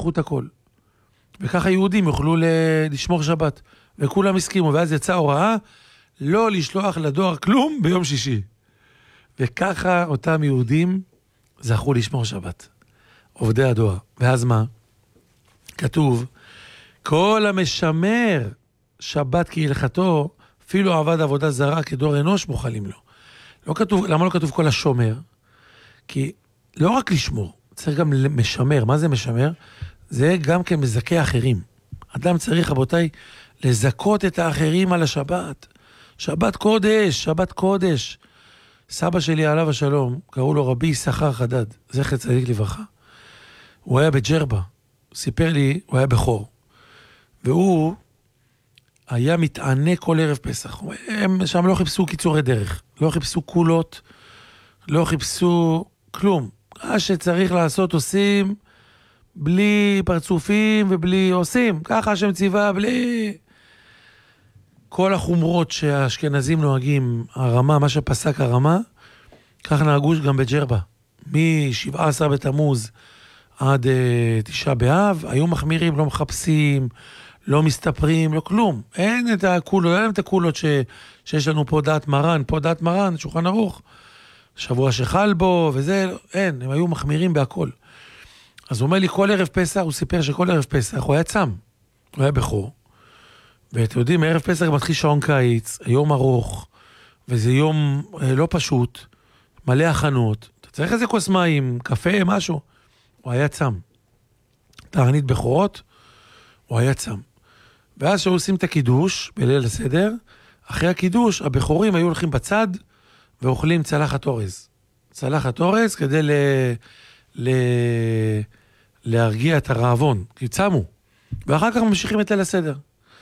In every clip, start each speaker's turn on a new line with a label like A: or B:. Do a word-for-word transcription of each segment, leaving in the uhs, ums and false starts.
A: שכחו את הכל. וככה יהודים יוכלו לשמור שבת. וכולם הסכימו, ואז יצאה הוראה לא לשלוח לדואר כלום ביום שישי. וככה אותם יהודים זכו לשמור שבת. עובדי הדואר. ואז מה? כתוב, כל המשמר שבת כהלכתו, אפילו עבד עבודה זרה כדור אנוש מוכלים לו. לא כתוב, למה לא כתוב כל השומר? כי לא רק לשמור, צריך גם משמר. מה זה משמר? זה גם כמזכה אחרים. אדם צריך, רבותיי, לזכות את האחרים על השבת. שבת קודש, שבת קודש. סבא שלי עליו השלום, קראו לו רבי יששכר חדד, זכר צדיק לברכה. הוא היה בג'רבה, הוא סיפר לי, הוא היה בכור. והוא היה מתענה כל ערב פסח. הם שם לא חיפשו קיצורי דרך, לא חיפשו קולות, לא חיפשו כלום. מה שצריך לעשות עושים, בלי פרצופים ובלי עושים. ככה השם ציווה, בלי כל החומרות שהאשכנזים נוהגים, הרמה, מה שפסק הרמה, כך נהגו גם בג'רבה. מ-שבעה עשר בתמוז עד uh, תשעה באב, היו מחמירים, לא מחפשים, לא מסתפרים, לא כלום. אין את הקולות, אין את הקולות ש, שיש לנו פה דעת מרן, פה דעת מרן, שולחן ערוך, שבוע שחל בו, וזה, אין, הם היו מחמירים בהכל. אז הוא אומר לי, כל ערב פסח, הוא סיפר שכל ערב פסח, הוא היה צם, הוא היה בכור. ואתם יודעים, ערב פסח מתחיל שעון קיץ, יום ארוך, וזה יום אה, לא פשוט, מלא הכנות. אתה צריך איזה כוס מים, קפה, משהו. הוא היה צם. תענית בכורות, הוא היה צם. ואז שהוא עושים את הקידוש, בליל הסדר, אחרי הקידוש, הבכורים היו הולכים בצד, ואוכלים צלחת אורז. צלחת אורז כדי ל... ל... להרגיע את הרעבון, כי צמו. ואחר כך ממשיכים את ליל הסדר.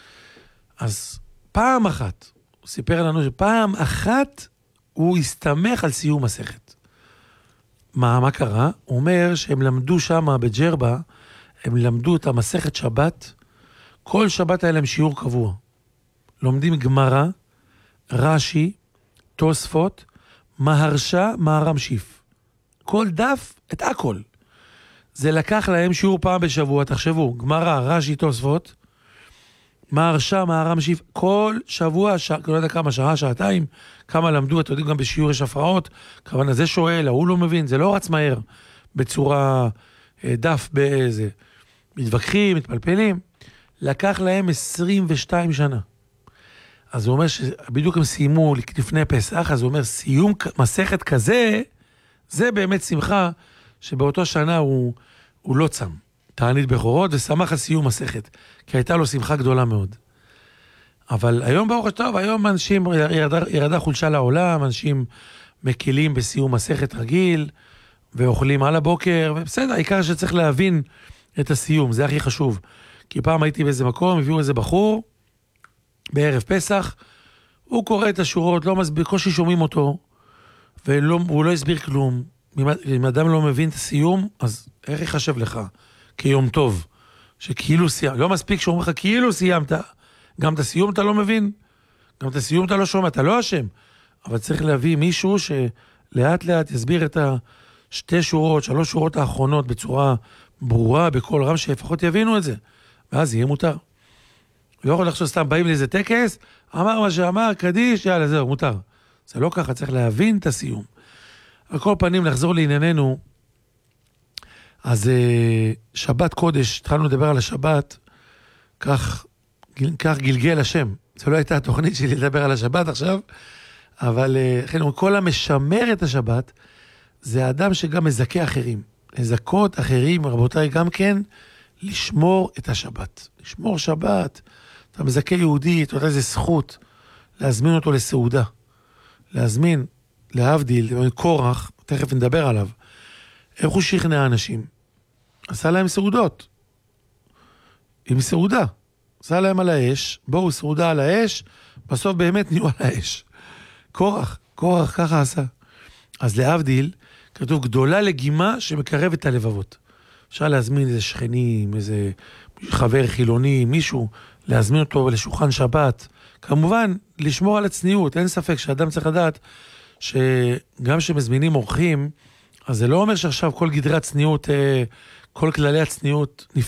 A: אז פעם אחת, הוא סיפר לנו שפעם אחת הוא הסתמך על סיום מסכת. מה, מה קרה? הוא אומר שהם למדו שם בג'רבה, הם למדו את המסכת שבת, כל שבת היה להם שיעור קבוע. לומדים גמרא, רש"י, תוספות, מהרש"א, מהר"ם שיף. כל דף, את הכל. זה לקח להם שיעור פעם בשבוע, תחשבו, גמרא, רש"י, תוספות, מהרש"א, מהר"ם שיף, כל שבוע, ש... לא יודע כמה, שעה, שעתיים, כמה למדו, אתם יודעים, גם בשיעור יש הפרעות, כוונה זה שואל, הוא לא מבין, זה לא רץ מהר, בצורה דף באיזה, מתווכחים, מתפלפלים, לקח להם עשרים ושתיים שנה. אז הוא אומר שבדיוק הם סיימו לפני פסח, אז הוא אומר, סיום מסכת כזה, זה באמת שמחה, שבאותו שנה הוא, הוא לא צם. תענית בכורות ושמח על סיום מסכת, כי הייתה לו שמחה גדולה מאוד. אבל היום ברוך השם, היום אנשים ירדה, ירדה חולשה לעולם, אנשים מקילים בסיום מסכת רגיל, ואוכלים על הבוקר, ובסדר, העיקר שצריך להבין את הסיום, זה הכי חשוב. כי פעם הייתי באיזה מקום, הביאו איזה בחור, בערב פסח, הוא קורא את השורות, לא מסביר, קושי שומעים אותו, והוא לא הסביר כלום. אם אדם לא מבין את הסיום, אז איך יחשב לך? כיום טוב, שכאילו סיימת, לא מספיק שאומר לך כאילו סיימת, גם את הסיום אתה לא מבין, גם את הסיום אתה לא שומע, אתה לא אשם, אבל צריך להביא מישהו שלאט לאט יסביר את השתי שורות, שלוש שורות האחרונות בצורה ברורה, בכל רם שלפחות יבינו את זה, ואז יהיה מותר. לא יכול לחשוב סתם, באים לאיזה טקס, אמר מה שאמר, קדיש, יאללה, זהו, מותר. זה לא ככה, צריך להבין את הסיום. על כל פנים, נחזור לענייננו, אז שבת קודש, התחלנו לדבר על השבת, כך, כך גלגל השם. זו לא הייתה התוכנית שלי לדבר על השבת עכשיו, אבל כל המשמר את השבת, זה האדם שגם מזכה אחרים. לזכות אחרים, רבותיי, גם כן, לשמור את השבת. לשמור שבת, אתה מזכה יהודי, אתה יודע איזה זכות, להזמין אותו לסעודה. להזמין, להבדיל, קורח, תכף נדבר עליו. איך הוא שכנע אנשים? עשה להם סעודות. עם סעודה. עשה להם על האש, בואו סעודה על האש, בסוף באמת נהיו על האש. קורח, קורח ככה עשה. אז להבדיל, כתוב גדולה לגימה שמקרב את הלבבות. אפשר להזמין איזה שכנים, איזה חבר חילוני, מישהו, להזמין אותו לשולחן שבת. כמובן, לשמור על הצניעות. אין ספק שאדם צריך לדעת שגם שמזמינים אורחים, אז זה לא אומר שעכשיו כל גדרי הצניעות, כל כללי הצניעות